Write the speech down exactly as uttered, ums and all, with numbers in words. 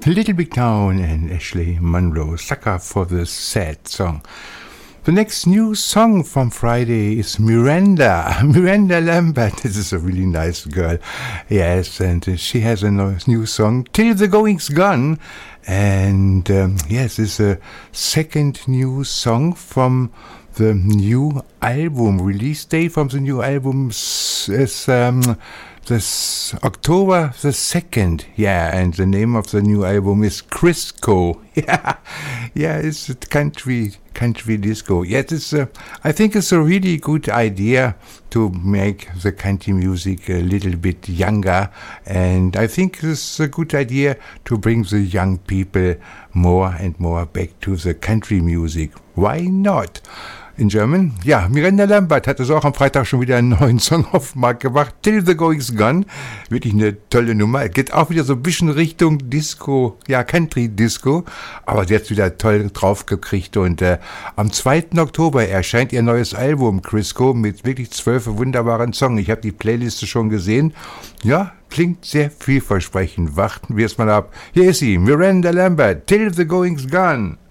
Little Big Town and Ashley Monroe, sucker for the sad song. The next new song from Friday is Miranda, Miranda Lambert. This is a really nice girl. Yes, and uh, she has a new song, Till the Going's Gone. And um, yes, it's a second new song from the new album. Release date from the new album is um, this October the second. Yeah, and the name of the new album is Crisco. Yeah, yeah, it's a country country disco. Yes, it's a, I think it's a really good idea to make the country music a little bit younger, and I think it's a good idea to bring the young people more and more back to the country music. Why not? In German. Ja, Miranda Lambert hat also auch am Freitag schon wieder einen neuen Song auf den Markt gebracht. Till the Going's Gone. Wirklich eine tolle Nummer. Geht auch wieder so ein bisschen Richtung Disco, ja, Country Disco. Aber sie hat es wieder toll drauf gekriegt. Und äh, am zweiten Oktober erscheint ihr neues Album, Crisco, mit wirklich zwölf wunderbaren Songs. Ich habe die Playliste schon gesehen. Ja, klingt sehr vielversprechend. Warten wir es mal ab. Hier ist sie, Miranda Lambert, Till the Going's Gone.